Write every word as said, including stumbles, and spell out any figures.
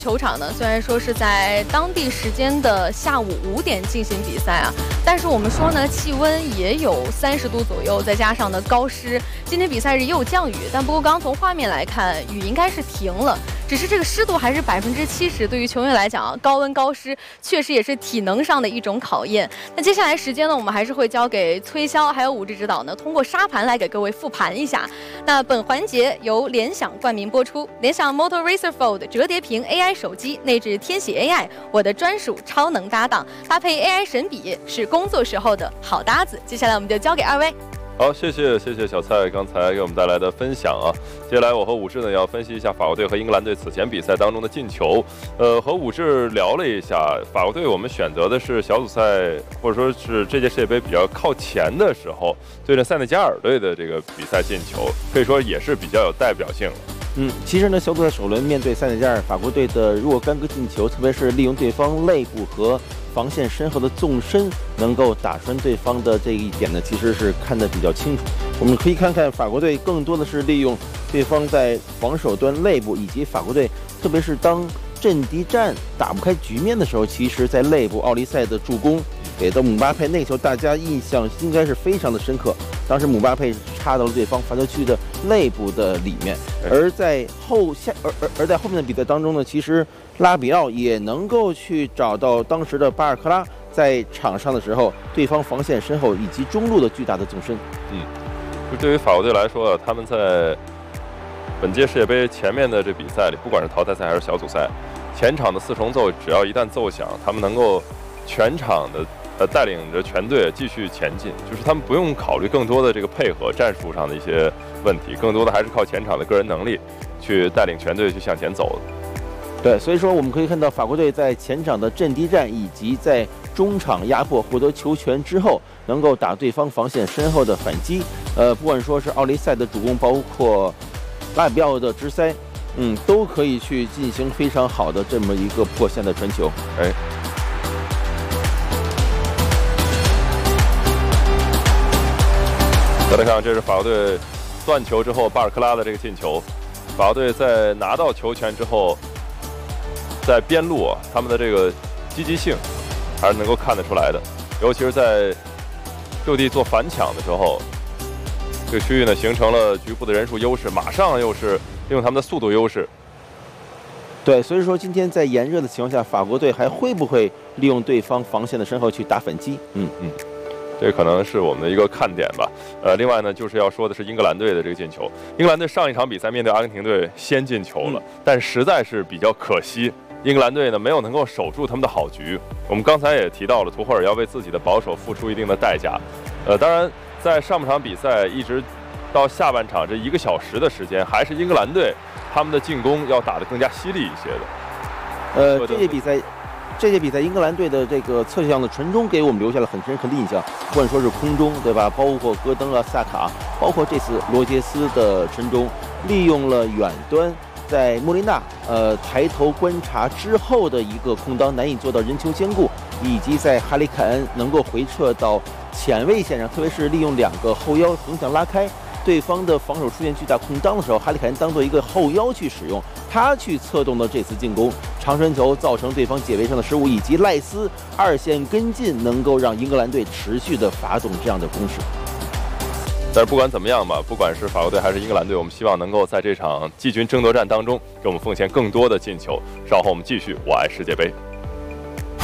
球场呢，虽然说是在当地时间的下午五点进行比赛啊，但是我们说呢，气温也有三十度左右，再加上呢高湿，今天比赛日也有降雨，但不过刚从画面来看，雨应该是停了，只是这个湿度还是百分之七十，对于球员来讲啊，高温高湿确实也是体能上的一种考验。那接下来时间呢，我们还是会交给崔潇还有武志指导呢，通过沙盘来给各位复盘一下。那本环节由联想冠名播出，联想 Moto Racer Fold 折叠屏 A I 手机内置天喜 A I， 我的专属超能搭档，搭配 A I 神笔是工作时候的好搭子。接下来我们就交给二位。 好，谢谢谢谢小蔡刚才给我们带来的分享啊。接下来我和武志呢要分析一下法国队和英格兰队此前比赛当中的进球。呃，和武志聊了一下，法国队我们选择的是小组赛或者说是这届世界杯比较靠前的时候对阵塞内加尔队的这个比赛进球，可以说也是比较有代表性了。 嗯，其实呢，小组赛首轮面对塞内加尔，法国队的若干个进球，特别是利用对方肋部和防线身后的纵深，能够打穿对方的这一点呢，其实是看得比较清楚。我们可以看看法国队更多的是利用对方在防守端肋部，以及法国队，特别是当阵地战打不开局面的时候，其实在肋部奥利塞的助攻给到姆巴佩那个球，大家印象应该是非常的深刻。当时姆巴佩插到了对方罚球区的肋部的里面，而在后下而而而在后面的比赛当中呢，其实拉比奥也能够去找到当时的巴尔克拉在场上的时候，对方防线身后以及中路的巨大的纵深。 嗯，就对于法国队来说，他们在本届世界杯前面的这比赛里，不管是淘汰赛还是小组赛，前场的四重奏只要一旦奏响，他们能够全场的呃带领着全队继续前进，就是他们不用考虑更多的这个配合战术上的一些问题，更多的还是靠前场的个人能力去带领全队去向前走的。 对，所以说我们可以看到法国队在前场的阵地战以及在中场压迫获得球权之后，能够打对方防线身后的反击。呃，不管说是奥利塞的主攻，包括拉比奥的直塞，嗯，都可以去进行非常好的这么一个破线的传球。 哎，再来看，这是法国队断球之后巴尔克拉的这个进球。法国队在拿到球权之后，在边路啊，他们的这个积极性还是能够看得出来的，尤其是在就地做反抢的时候，这个区域呢形成了局部的人数优势，马上又是利用他们的速度优势。 对，所以说今天在炎热的情况下，法国队还会不会利用对方防线的身后去打反击？嗯嗯。这可能是我们的一个看点吧。呃，另外呢，就是要说的是英格兰队的这个进球。英格兰队上一场比赛面对阿根廷队先进球了，嗯、但实在是比较可惜。英格兰队呢没有能够守住他们的好局。我们刚才也提到了，图赫尔要为自己的保守付出一定的代价。呃，当然，在上半场比赛一直到下半场这一个小时的时间，还是英格兰队他们的进攻要打得更加犀利一些的。 呃，这届比赛。这届比赛，英格兰队的这个侧向的传中给我们留下了很深刻的印象，不管说是空中，对吧？包括戈登啊、萨卡，包括这次罗杰斯的传中，利用了远端在莫雷纳呃抬头观察之后的一个空当难以做到人球兼顾，以及在哈里凯恩能够回撤到前卫线上，特别是利用两个后腰横向拉开。对方的防守出现巨大空当的时候，哈里凯恩当做一个后腰去使用，他去策动的这次进攻，长传球造成对方解围上的失误，以及赖斯二线跟进，能够让英格兰队持续的发动这样的攻势。 但是不管怎么样吧，不管是法国队还是英格兰队，我们希望能够在这场季军争夺战当中给我们奉献更多的进球。稍后我们继续我爱世界杯。